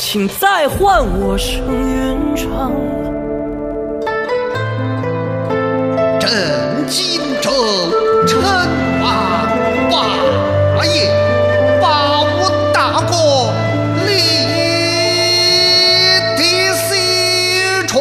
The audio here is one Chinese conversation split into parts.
请再唤我声云长。 朕今者称王霸业，把我大国立地西川。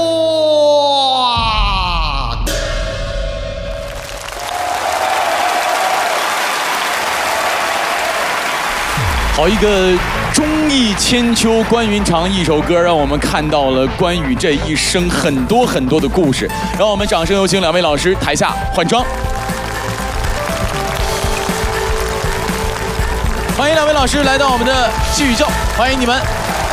好一个忠义千秋关云长一首歌，让我们看到了关羽这一生很多很多的故事。让我们掌声有请两位老师台下换装。欢迎两位老师来到我们的戏语教，欢迎你们。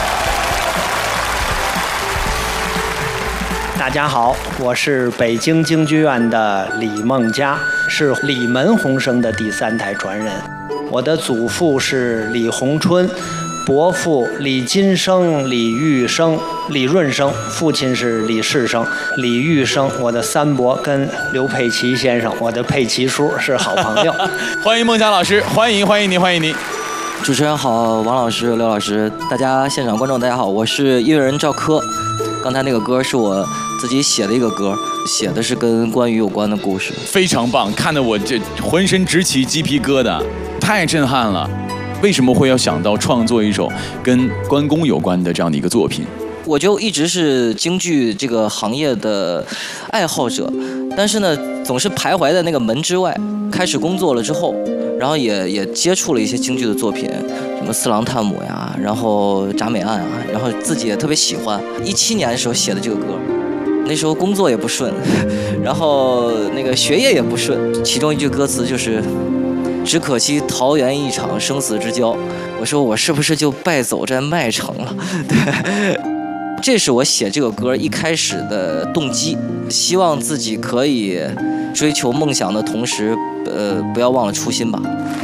大家好，我是北京京剧院的李梦嘉，是李门红生的第3代传人。我的祖父是李鸿春，伯父李金生、李玉生、李润生，父亲是李世生、李玉生。我的三伯跟刘佩琦先生，我的佩琦叔是好朋友。 欢迎孟佳老师，欢迎您，欢迎您。 主持人好，王老师、刘老师，大家现场观众大家好，我是音乐人赵柯。刚才那个歌是我自己写的一个歌，写的是跟关羽有关的故事， 非常棒，看得我这浑身直起鸡皮疙瘩，太震撼了。为什么会要想到创作一首跟关公有关的这样的一个作品？ 我就一直是京剧这个行业的爱好者，但是呢，总是徘徊在那个门之外。开始工作了之后，然后也接触了一些京剧的作品，什么《四郎探母》呀，然后《铡美案》啊，然后自己也特别喜欢。17年的时候写的这个歌，那时候工作也不顺，然后那个学业也不顺，其中一句歌词就是“只可惜桃园一场生死之交”。我说我是不是就败走在麦城了？对。这是我写这个歌一开始的动机，希望自己可以追求梦想的同时，不要忘了初心吧。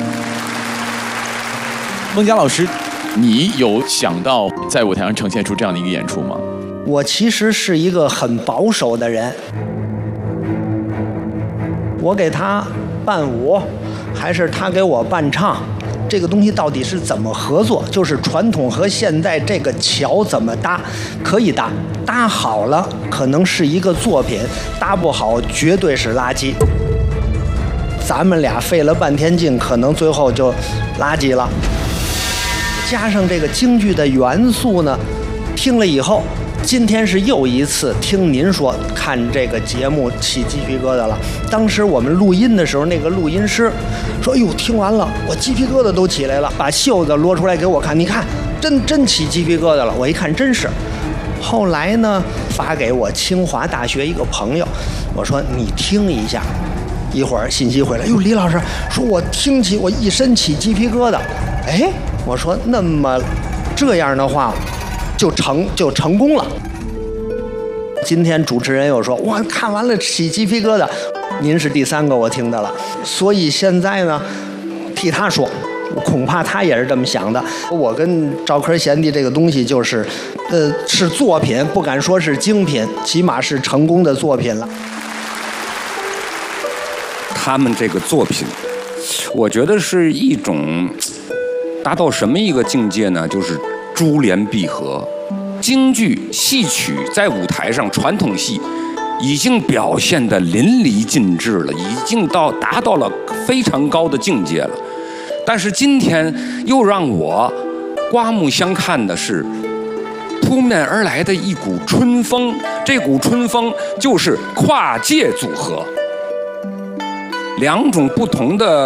孟佳老师，你有想到在舞台上呈现出这样的一个演出吗？ 我其实是一个很保守的人，我给他伴舞，还是他给我伴唱？这个东西到底是怎么合作？就是传统和现代这个桥怎么搭？可以搭，搭好了可能是一个作品，搭不好绝对是垃圾。咱们俩费了半天劲，可能最后就垃圾了。加上这个京剧的元素呢，听了以后，今天是又一次听您说看这个节目起鸡皮疙瘩了。当时我们录音的时候，那个录音师说：“哎呦，听完了我鸡皮疙瘩都起来了，把袖子撸出来给我看，你看，真起鸡皮疙瘩了。”我一看，真是。后来呢，发给我清华大学一个朋友，我说你听一下。一会儿信息回来，哟，李老师说我听起我一身起鸡皮疙瘩。哎，我说那么这样的话就成功了。今天主持人又说，哇，看完了起鸡皮疙瘩，您是第3个我听的了。所以现在呢，替他说，恐怕他也是这么想的。我跟赵柯贤弟这个东西就是，是作品，不敢说是精品，起码是成功的作品了。 他们这个作品，我觉得是一种达到什么一个境界呢？就是珠联璧合。京剧戏曲在舞台上，传统戏已经表现得淋漓尽致了，已经达到了非常高的境界了。但是今天又让我刮目相看的是，扑面而来的一股春风，这股春风就是跨界组合。2种不同的